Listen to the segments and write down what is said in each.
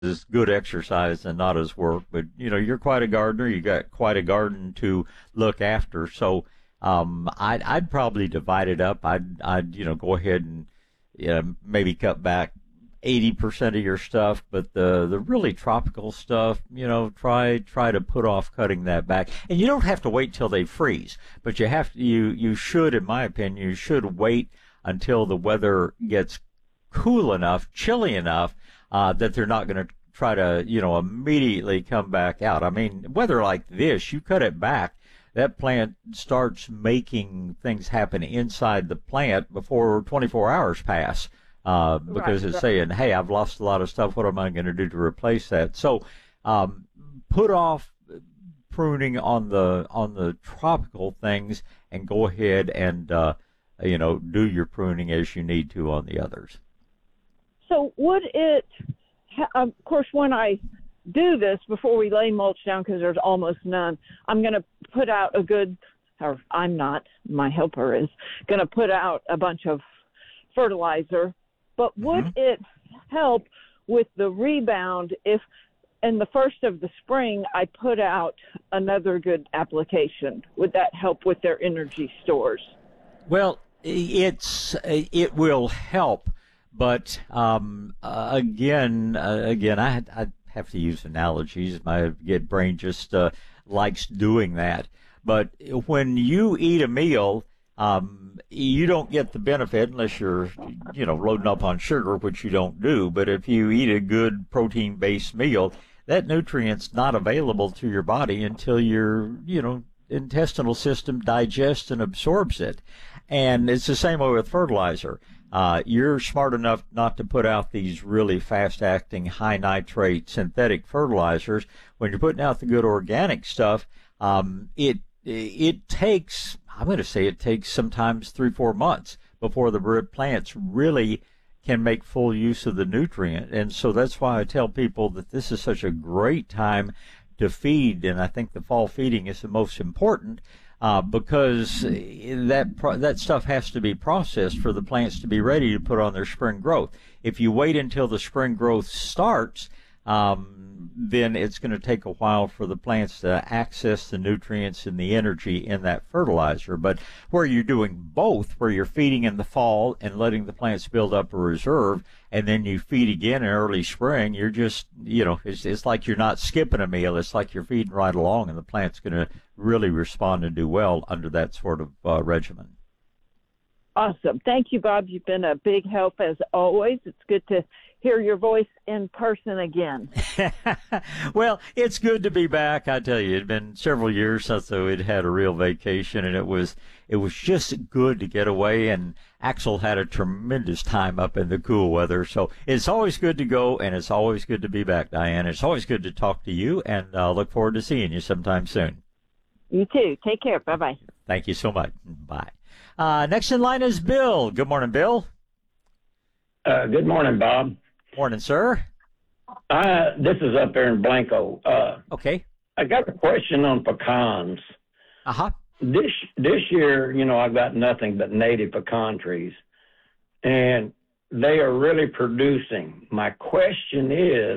as good exercise and not as work. But, you're quite a gardener. You got quite a garden to look after. So I'd probably divide it up. I'd go ahead and maybe cut back 80% of your stuff, but the really tropical stuff, try to put off cutting that back. And you don't have to wait till they freeze, but you should, in my opinion, you should wait until the weather gets cool enough, chilly enough, that they're not going to try to, immediately come back out. I mean, weather like this, you cut it back, that plant starts making things happen inside the plant before 24 hours pass. Because it's saying, hey, I've lost a lot of stuff. What am I going to do to replace that? So, put off pruning on the tropical things and go ahead and, do your pruning as you need to on the others. So would it, of course, when I do this before we lay mulch down, because there's almost none, I'm going to put out I'm not, my helper is going to put out a bunch of fertilizer. But would it help with the rebound if in the first of the spring I put out another good application? Would that help with their energy stores? Well, it will help, but again, I have to use analogies. My brain just likes doing that. But when you eat a meal, you don't get the benefit unless you're, loading up on sugar, which you don't do. But if you eat a good protein-based meal, that nutrient's not available to your body until your, intestinal system digests and absorbs it. And it's the same way with fertilizer. You're smart enough not to put out these really fast-acting, high-nitrate synthetic fertilizers. When you're putting out the good organic stuff, it takes, I'm going to say it takes sometimes 3-4 months before the plants really can make full use of the nutrient. And so that's why I tell people that this is such a great time to feed, and I think the fall feeding is the most important because that stuff has to be processed for the plants to be ready to put on their spring growth. If you wait until the spring growth starts, then it's going to take a while for the plants to access the nutrients and the energy in that fertilizer. But where you're doing both, where you're feeding in the fall and letting the plants build up a reserve, and then you feed again in early spring, you're just, it's like you're not skipping a meal. It's like you're feeding right along, and the plant's going to really respond and do well under that sort of regimen. Awesome. Thank you, Bob. You've been a big help as always. It's good to hear your voice in person again. Well, it's good to be back. I tell you, it had been several years since we'd had a real vacation, and it was just good to get away. And Axel had a tremendous time up in the cool weather. So it's always good to go, and it's always good to be back, Diane. It's always good to talk to you, and look forward to seeing you sometime soon. You too. Take care. Bye-bye. Thank you so much. Bye. Next in line is Bill. Good morning, Bill. Good morning, Bob. Morning, sir. This is up there in Blanco. Okay. I got a question on pecans. Uh-huh. This year, I've got nothing but native pecan trees, and they are really producing. My question is,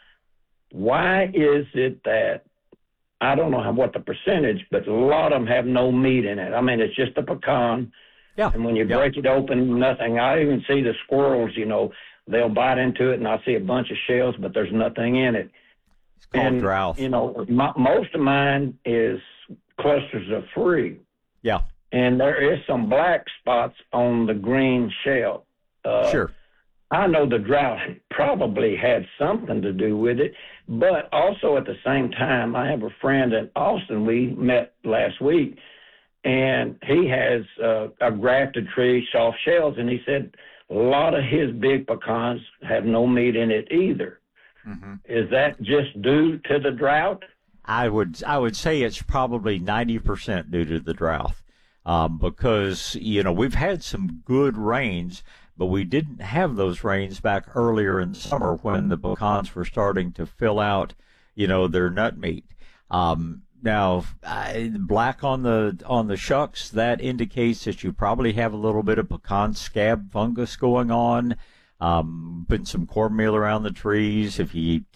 why is it that, I don't know what the percentage, but a lot of them have no meat in it. I mean, it's just a pecan. Yeah. And when you break it open, nothing. I even see the squirrels, they'll bite into it, and I see a bunch of shells, but there's nothing in it. It's called drought. Most of mine is clusters of 3. Yeah. And there is some black spots on the green shell. Sure. I know the drought probably had something to do with it, but also at the same time, I have a friend in Austin. We met last week, and he has a grafted tree, soft shells, and he said a lot of his big pecans have no meat in it either. Mm-hmm. Is that just due to the drought? I would say it's probably 90% due to the drought, because we've had some good rains, but we didn't have those rains back earlier in the summer when the pecans were starting to fill out, their nut meat. Now, black on the shucks, that indicates that you probably have a little bit of pecan scab fungus going on. Putting some cornmeal around the trees. If you